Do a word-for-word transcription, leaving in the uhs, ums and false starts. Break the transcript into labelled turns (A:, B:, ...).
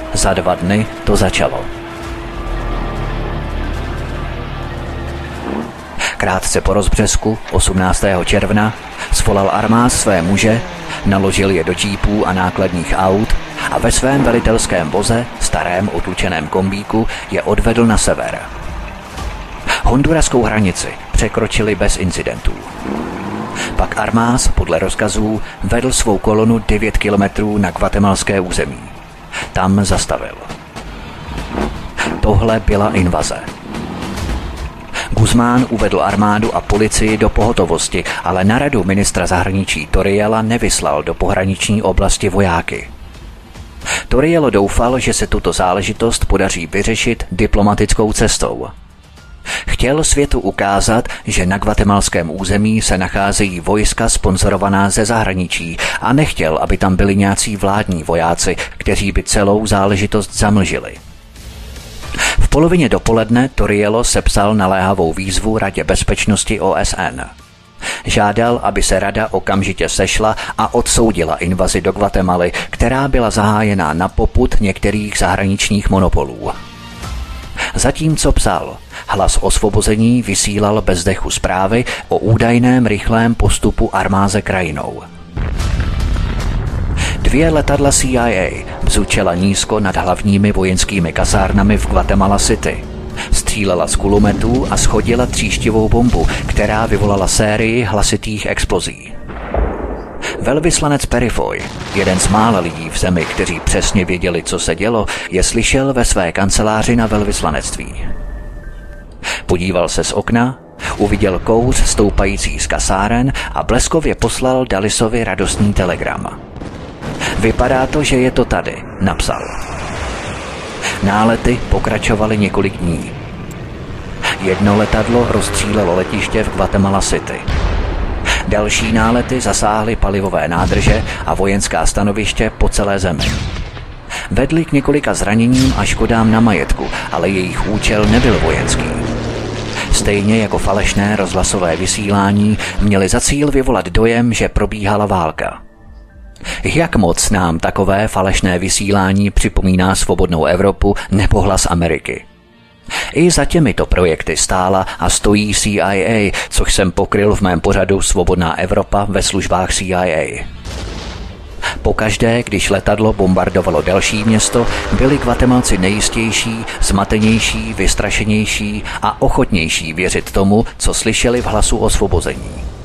A: Za dva dny to začalo. Krátce po rozbřesku, osmnáctého června, svolal Armáz své muže, naložil je do džípů a nákladních aut a ve svém velitelském voze, starém otlučeném kombíku, je odvedl na sever. Honduraskou hranici překročili bez incidentů. Pak Armáz podle rozkazů vedl svou kolonu devět kilometrů na guatemalské území. Tam zastavil. Tohle byla invaze. Guzmán uvedl armádu a policii do pohotovosti, ale na radu ministra zahraničí Torriella nevyslal do pohraniční oblasti vojáky. Torriello doufal, že se tuto záležitost podaří vyřešit diplomatickou cestou. Chtěl světu ukázat, že na guatemalském území se nacházejí vojska sponzorovaná ze zahraničí a nechtěl, aby tam byli nějací vládní vojáci, kteří by celou záležitost zamlžili. V polovině dopoledne Torriello sepsal naléhavou výzvu Radě bezpečnosti O S N. Žádal, aby se rada okamžitě sešla a odsoudila invazi do Guatemaly, která byla zahájená na popud některých zahraničních monopolů. Zatímco psal, Hlas osvobození vysílal bez dechu zprávy o údajném rychlém postupu armáze krajinou. Dvě letadla C I A bzučela nízko nad hlavními vojenskými kasárnami v Guatemala City. Střílela z kulometů a shodila tříštivou bombu, která vyvolala sérii hlasitých explozí. Velvyslanec Perifoy, jeden z mála lidí v zemi, kteří přesně věděli, co se dělo, je slyšel ve své kanceláři na velvyslanectví. Podíval se z okna, uviděl kouř stoupající z kasáren a bleskově poslal Dallisovi radostný telegram. Vypadá to, že je to tady, napsal. Nálety pokračovaly několik dní. Jedno letadlo rozstřílelo letiště v Guatemala City. Další nálety zasáhly palivové nádrže a vojenská stanoviště po celé zemi. Vedly k několika zraněním a škodám na majetku, ale jejich účel nebyl vojenský. Stejně jako falešné rozhlasové vysílání měly za cíl vyvolat dojem, že probíhala válka. Jak moc nám takové falešné vysílání připomíná svobodnou Evropu nebo Hlas Ameriky? I za těmito projekty stála a stojí C I A, což jsem pokryl v mém pořadu Svobodná Evropa ve službách C I A. Pokaždé, když letadlo bombardovalo další město, byli Guatemalci nejistější, zmatenější, vystrašenější a ochotnější věřit tomu, co slyšeli v Hlasu osvobození.